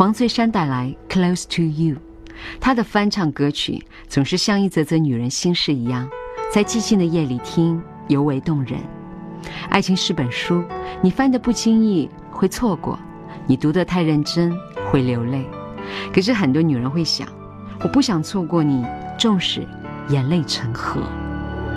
黄翠珊带来 Close to You， 她的翻唱歌曲总是像一则则女人心事一样，在寂静的夜里听，尤为动人。爱情是本书，你翻得不经意会错过，你读得太认真会流泪。可是很多女人会想，我不想错过你，纵使眼泪成河。